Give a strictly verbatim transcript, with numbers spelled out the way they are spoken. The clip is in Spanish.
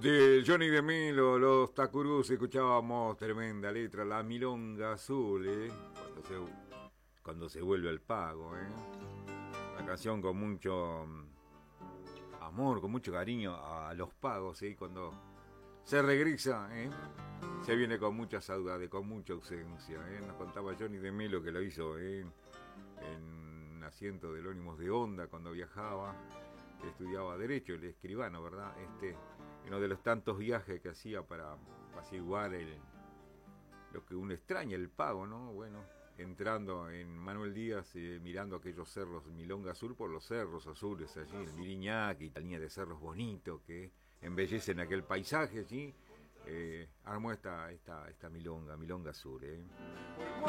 De Johnny de Melo, los Tacurús, escuchábamos tremenda letra, la milonga azul, ¿eh? Cuando se, cuando se vuelve al pago, ¿eh? La canción con mucho amor, con mucho cariño a los pagos, ¿eh? Cuando se regresa, ¿eh? Se viene con mucha saudade, con mucha ausencia, ¿eh? Nos contaba Johnny de Melo que lo hizo, ¿eh? En un asiento del ónibus de Honda cuando viajaba, que estudiaba Derecho, el escribano, ¿verdad? Este, uno de los tantos viajes que hacía para apaciguar el, lo que uno extraña, el pago, ¿no? Bueno, entrando en Manuel Díaz, eh, mirando aquellos cerros, Milonga Azul por los cerros azules allí, el Miriñac y la línea de cerros bonitos que embellecen aquel paisaje allí, eh, armó esta, esta, esta milonga, Milonga Azul, ¿eh?